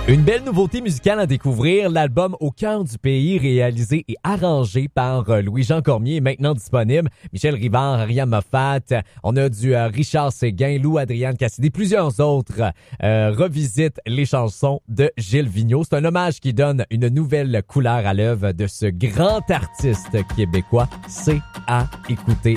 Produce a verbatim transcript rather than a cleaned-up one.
Une belle nouveauté musicale à découvrir, l'album Au cœur du pays, réalisé et arrangé par Louis-Jean Cormier, est maintenant disponible. Michel Rivard, Ariane Moffat, on a du euh, Richard Séguin, Lou Adrienne Cassidy, plusieurs autres euh, revisitent les chansons de Gilles Vigneault. C'est un hommage qui donne une nouvelle couleur à l'œuvre de ce grand artiste québécois. C'est à écouter